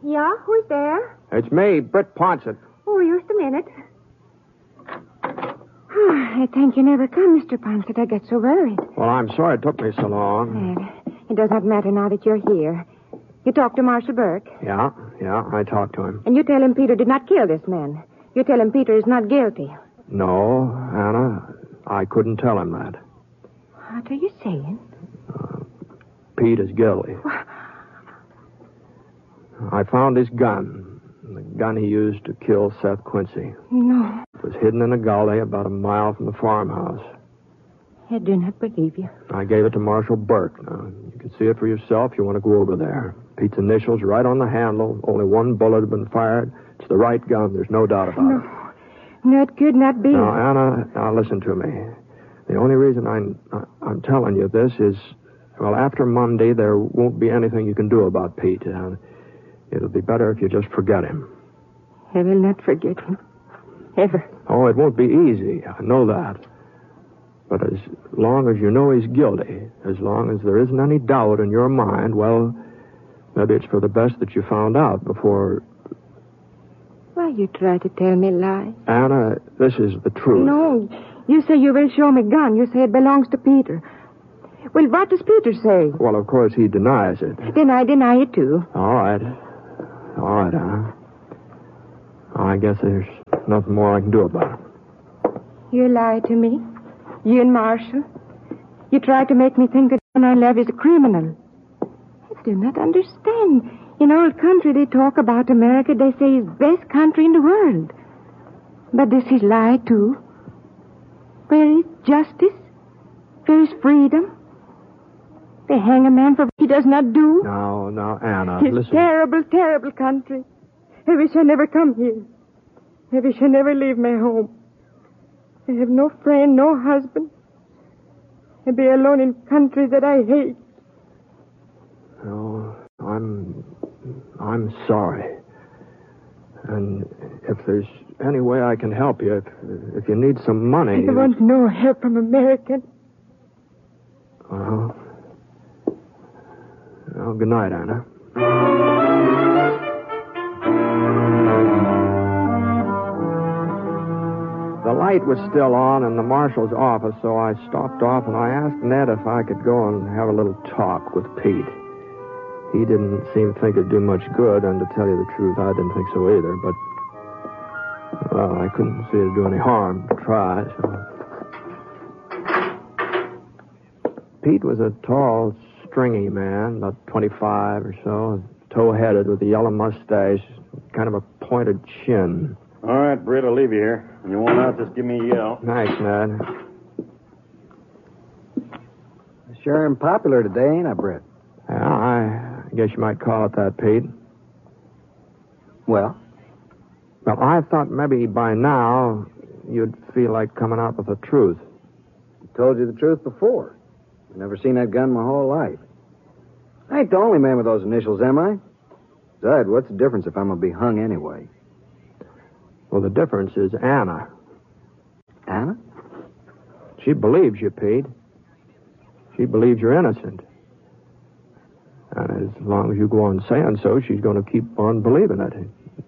Yeah, who's there? It's me, Britt Ponsett. Oh, just a minute. I think you never come, Mr. Ponsett. I get so worried. Well, I'm sorry it took me so long. Well, it does not matter now that you're here. You talked to Marshal Burke. Yeah, I talked to him. And you tell him Peter did not kill this man. You tell him Peter is not guilty. No, Anna, I couldn't tell him that. What are you saying? Pete is guilty. I found his gun. The gun he used to kill Seth Quincy. No. It was hidden in a gully about a mile from the farmhouse. I do not believe you. I gave it to Marshal Burke. Now, you can see it for yourself if you want to go over there. Pete's initials right on the handle. Only one bullet had been fired. It's the right gun. There's no doubt about it. No, it could not be. Now, Anna, listen to me. The only reason I'm telling you this is, well, after Monday, there won't be anything you can do about Pete. It'll be better if you just forget him. I will not forget him. Ever. Oh, it won't be easy. I know that. But as long as you know he's guilty, as long as there isn't any doubt in your mind, well, maybe it's for the best that you found out before... Why you try to tell me lies? Anna, this is the truth. No. You say you will show me gun. You say it belongs to Peter. Well, what does Peter say? Well, of course, he denies it. Then I deny it, too. All right, Anna. I guess there's nothing more I can do about it. You lied to me. You and Marshall. You tried to make me think that the man I love is a criminal. I do not understand. In our country, they talk about America. They say it's the best country in the world. But this is lie, too. Where is justice? Where is freedom? They hang a man for what he does not do. Now, Anna, It's listen. terrible, terrible country. I wish I never come here. I wish I never leave my home. I have no friend, no husband. I be alone in country that I hate. No, I'm sorry. And if there's any way I can help you, if you need some money... I want no help from American. Well, good night, Anna. The light was still on in the marshal's office, so I stopped off and I asked Ned if I could go and have a little talk with Pete. He didn't seem to think it'd do much good, and to tell you the truth, I didn't think so either, but... Well, I couldn't see it'd do any harm to try, so... Pete was a tall, stringy man, about 25 or so, tow-headed with a yellow mustache, kind of a pointed chin. All right, Britt, I'll leave you here. When you want out, just give me a yell. Thanks, Ned. Sure am popular today, ain't I, Britt? Yeah, I guess you might call it that, Pete. Well? Well, I thought maybe by now you'd feel like coming out with the truth. I told you the truth before. I've never seen that gun my whole life. I ain't the only man with those initials, am I? Besides, what's the difference if I'm going to be hung anyway? Well, the difference is Anna. Anna? She believes you, Pete. She believes you're innocent. And as long as you go on saying so, she's going to keep on believing it.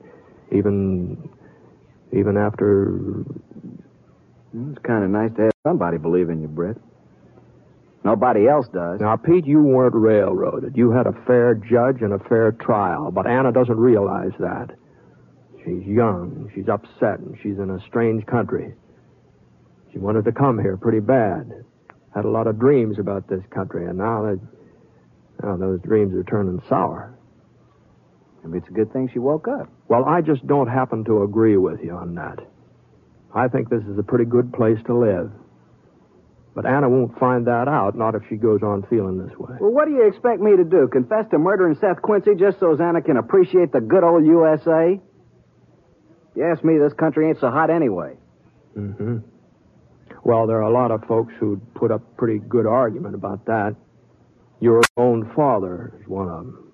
Even after... It's kind of nice to have somebody believe in you, Britt. Nobody else does. Now, Pete, you weren't railroaded. You had a fair judge and a fair trial, but Anna doesn't realize that. She's young, she's upset, and she's in a strange country. She wanted to come here pretty bad. Had a lot of dreams about this country, and now those dreams are turning sour. Maybe it's a good thing she woke up. Well, I just don't happen to agree with you on that. I think this is a pretty good place to live. But Anna won't find that out, not if she goes on feeling this way. Well, what do you expect me to do? Confess to murdering Seth Quincy just so Anna can appreciate the good old USA? You ask me, this country ain't so hot anyway. Mm-hmm. Well, there are a lot of folks who'd put up pretty good argument about that. Your own father is one of them.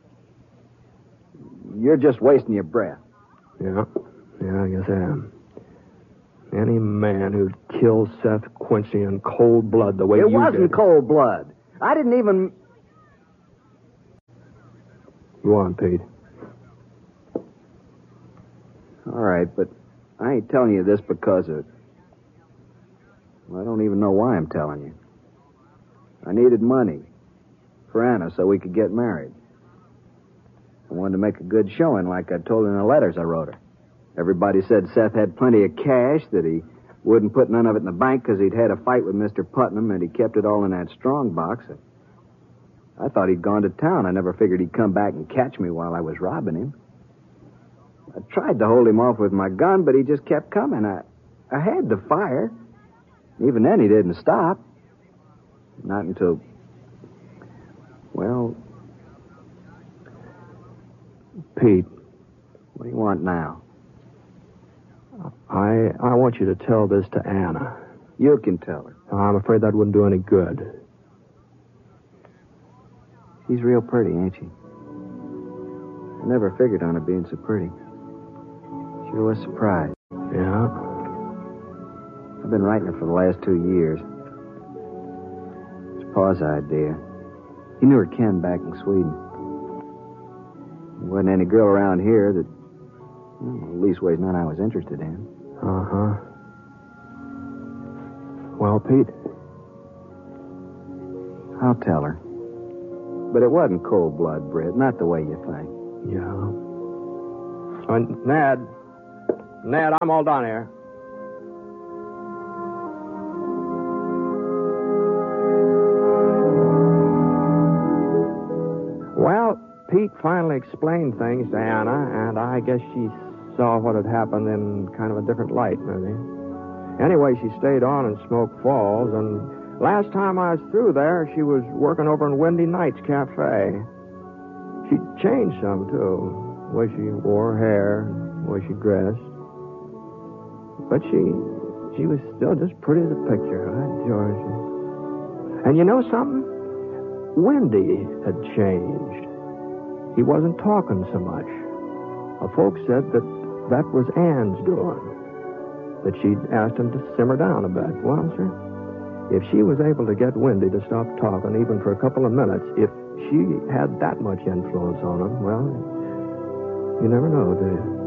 You're just wasting your breath. Yeah, I guess I am. Any man who'd kill Seth Quincy in cold blood the way you did... It wasn't cold blood. I didn't even... Go on, Pete. right, but I ain't telling you this because of... Well, I don't even know why I'm telling you. I needed money for Anna so we could get married. I wanted to make a good showing like I told her in the letters I wrote her. Everybody said Seth had plenty of cash, that he wouldn't put none of it in the bank because he'd had a fight with Mr. Putnam and he kept it all in that strong box. I thought he'd gone to town. I never figured he'd come back and catch me while I was robbing him. I tried to hold him off with my gun, but he just kept coming. I had to fire. Even then, he didn't stop. Not until... Well... Pete. What do you want now? I want you to tell this to Anna. You can tell her. I'm afraid that wouldn't do any good. She's real pretty, ain't she? I never figured on her being so pretty. Sure was surprised. Yeah? I've been writing her for the last 2 years. It's Pa's idea. He knew her Ken back in Sweden. There wasn't any girl around here that, well, leastways none I was interested in. Uh-huh. Well, Pete? I'll tell her. But it wasn't cold blood, Britt, not the way you think. Yeah. Ned, I'm all done here. Well, Pete finally explained things to Anna, and I guess she saw what had happened in kind of a different light, maybe. Anyway, she stayed on in Smoke Falls, and last time I was through there, she was working over in Windy Nights Cafe. She changed some, too. The way she wore her hair, the way she dressed. But she was still just pretty as a picture, huh, Georgie? And you know something? Windy had changed. He wasn't talking so much. Folks said that was Ann's doing. That she'd asked him to simmer down a bit. Well, sir, if she was able to get Windy to stop talking even for a couple of minutes, if she had that much influence on him, well, you never know, do you?